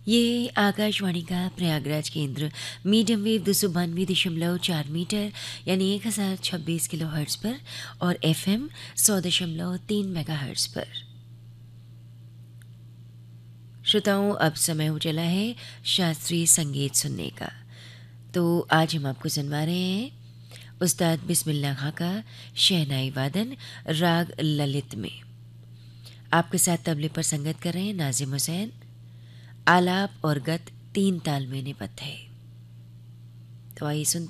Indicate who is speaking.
Speaker 1: ये आकाशवाणी का प्रयागराज केंद्र मीडियम वेव 292.4 मीटर यानी 1026 किलो हर्ट्ज पर और FM 100.3 मेगा हर्ट्ज पर। श्रोताओं, अब समय हो चला है शास्त्रीय संगीत सुनने का। तो आज हम आपको सुनवा रहे हैं उस्ताद बिस्मिल्लाह खां का शहनाई वादन राग ललित में। आपके साथ तबले पर संगत कर रहे हैं नाजिम हुसैन। आलाप और गत 3 ताल में निबद्ध है। तो आइए सुनते